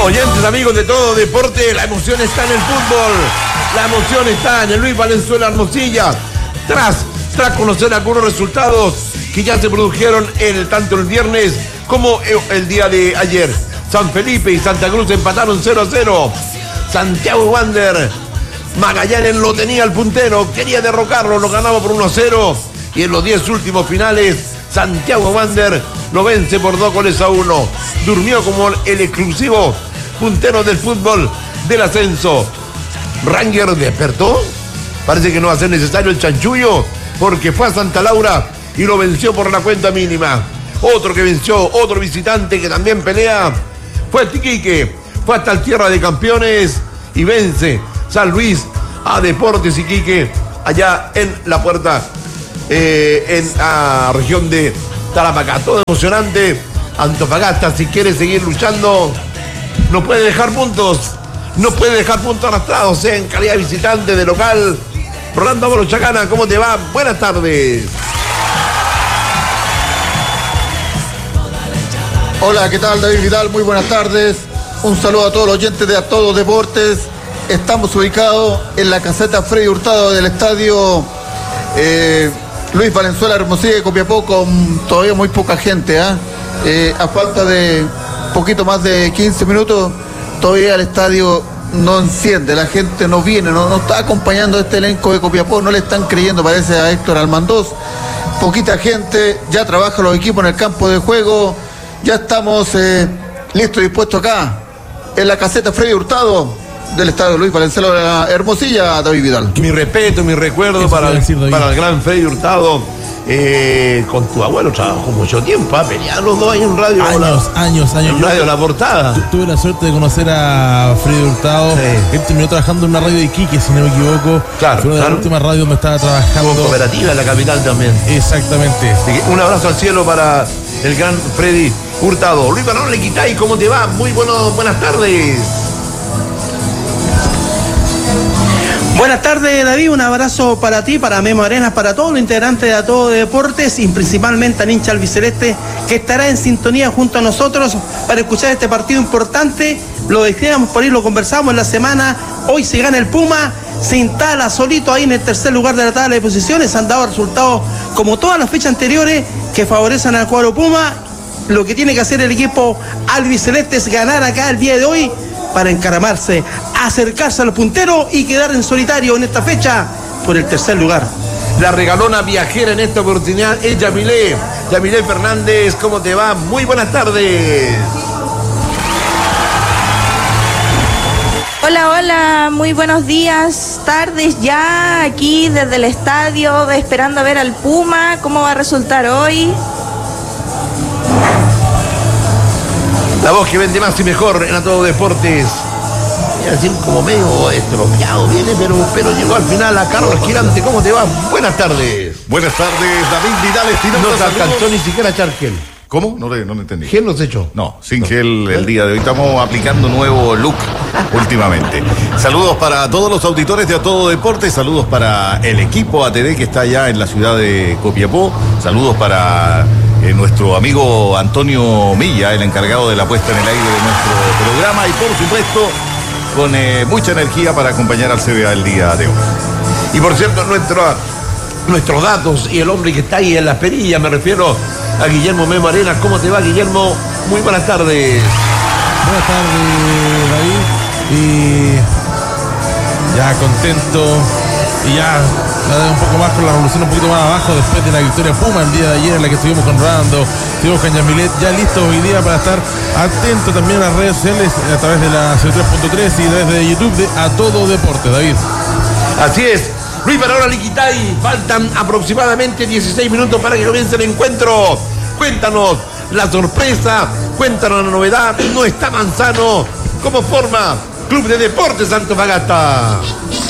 Oyentes, amigos de Todo Deporte, la emoción está en el fútbol, la emoción está en el Luis Valenzuela Hermosilla. Tras conocer algunos resultados que ya se produjeron tanto el viernes como el día de ayer. San Felipe y Santa Cruz empataron 0-0. Santiago Wander, Magallanes lo tenía el puntero, quería derrocarlo, lo ganaba por 1-0. Y en los 10 últimos finales, Santiago Wander lo vence por 2-1. Durmió como el exclusivo puntero del fútbol del ascenso. Ranger despertó. Parece que no va a ser necesario el chanchullo, porque fue a Santa Laura y lo venció por la cuenta mínima. Otro que venció, otro visitante que también pelea, fue Iquique. Fue hasta el Tierra de Campeones y vence San Luis a Deportes Iquique, allá en la puerta, en la región de Tarapacá. Todo emocionante. Antofagasta, si quiere seguir luchando, no puede dejar puntos. No puede dejar puntos arrastrados, sea en calidad de visitante, de local. Rolando Amaro Chacana, ¿cómo te va? Buenas tardes. Hola, ¿qué tal? David Vidal, muy buenas tardes. Un saludo a todos los oyentes de A Todo Deportes. Estamos ubicados en la caseta Freddy Hurtado del estadio Luis Valenzuela Hermosilla de Copiapó, con todavía muy poca gente. A falta de poquito más de 15 minutos, todavía el estadio no enciende, la gente no viene, no está acompañando a este elenco de Copiapó, no le están creyendo, parece, a Héctor Almandós. Poquita gente, ya trabajan los equipos en el campo de juego, ya estamos listos y dispuestos acá, en la caseta Freddy Hurtado del estadio Luis Valenzuela Hermosilla. David Vidal. Mi respeto, mi recuerdo para el gran Freddy Hurtado. Con tu abuelo trabajó mucho tiempo, pelear los dos ahí en radio. Años. En radio La Portada. Tuve la suerte de conocer a Freddy Hurtado. Sí. Él terminó trabajando en una radio de Iquique, si no me equivoco. Claro. Fue una de las últimas radios donde estaba trabajando. Como cooperativa en la capital también. Exactamente. Un abrazo al cielo para el gran Freddy Hurtado. Luis Barón Lequitay, ¿cómo te va? Muy buenas tardes. Buenas tardes, David, un abrazo para ti, para Memo Arenas, para todos los integrantes de A Todo Deportes y principalmente al hincha albiceleste que estará en sintonía junto a nosotros para escuchar este partido importante. Lo decíamos por ahí, lo conversamos en la semana. Hoy se gana el Puma, se instala solito ahí en el tercer lugar de la tabla de posiciones. Han dado resultados como todas las fechas anteriores que favorecen al cuadro Puma. Lo que tiene que hacer el equipo albiceleste es ganar acá el día de hoy para encaramarse, acercarse a los punteros y quedar en solitario en esta fecha por el tercer lugar. La regalona viajera en esta oportunidad es Yamilé Fernández, ¿cómo te va? Muy buenas tardes. Hola, muy buenos días, tardes ya aquí desde el estadio, esperando a ver al Puma, ¿cómo va a resultar hoy? La voz que vende más y mejor en A Todo Deportes. Voy a decir como medio estropeado viene, pero llegó al final a Carlos Girante. ¿Cómo te va? Buenas tardes. Buenas tardes, David Vidal. No se alcanzó ni siquiera a echar gel. ¿Cómo? No le entendí. ¿Gel no se echó? No, sin gel el día de hoy. Estamos aplicando nuevo look últimamente. Saludos para todos los auditores de A Todo Deportes. Saludos para el equipo ATD que está allá en la ciudad de Copiapó. Saludos para nuestro amigo Antonio Milla, el encargado de la puesta en el aire de nuestro programa. Y por supuesto, con mucha energía para acompañar al CBA el día de hoy. Y por cierto, nuestros datos y el hombre que está ahí en las perillas, me refiero a Guillermo Memo Arenas. ¿Cómo te va, Guillermo? Muy buenas tardes. Buenas tardes, David. Y ya contento. Y ya un poco más con la revolución un poquito más abajo después de la victoria Puma el día de ayer en la que estuvimos con Rolando, estuvimos con Yamilet, ya listos hoy día para estar atentos también a las redes sociales a través de la 103.3 y desde YouTube de A Todo Deporte, David. Así es. Luis Barón Lequitay, faltan aproximadamente 16 minutos para que comience el encuentro. Cuéntanos la sorpresa, cuéntanos la novedad. No está Manzano, ¿cómo forma Club de Deportes Antofagasta?